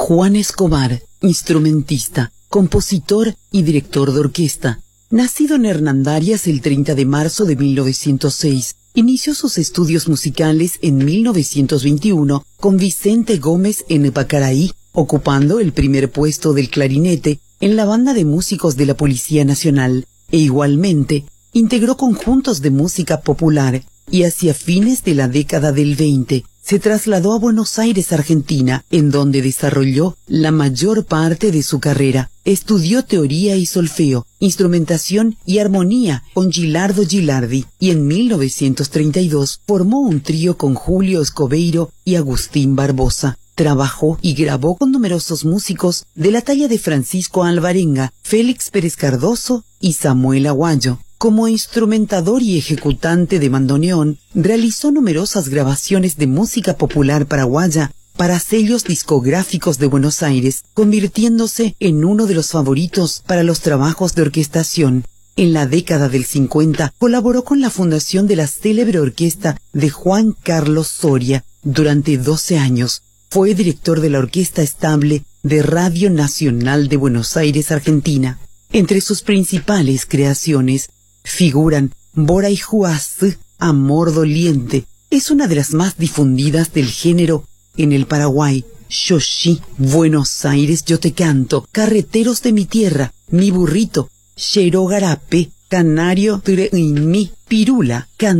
Juan Escobar, instrumentista, compositor y director de orquesta. Nacido en Hernandarias el 30 de marzo de 1906, inició sus estudios musicales en 1921 con Vicente Gómez en Pacaraí, ocupando el primer puesto del clarinete en la banda de músicos de la Policía Nacional, e igualmente integró conjuntos de música popular, y hacia fines de la década del 20 se trasladó a Buenos Aires, Argentina, en donde desarrolló la mayor parte de su carrera. Estudió teoría y solfeo, instrumentación y armonía con Gilardo Gilardi, y en 1932 formó un trío con Julio Escobeiro y Agustín Barbosa. Trabajó y grabó con numerosos músicos de la talla de Francisco Alvarenga, Félix Pérez Cardoso y Samuel Aguayo. Como instrumentador y ejecutante de bandoneón, realizó numerosas grabaciones de música popular paraguaya para sellos discográficos de Buenos Aires, convirtiéndose en uno de los favoritos para los trabajos de orquestación. En la década del 50 colaboró con la fundación de la célebre orquesta de Juan Carlos Soria. Durante 12 años fue director de la Orquesta Estable de Radio Nacional de Buenos Aires, Argentina. Entre sus principales creaciones figuran Bora y Juazú, Amor Doliente, es una de las más difundidas del género en el Paraguay. Xoxí, Buenos Aires yo te canto, Carreteros de mi tierra, Mi burrito, Xero Garape, Canario Tureimi, Pirula,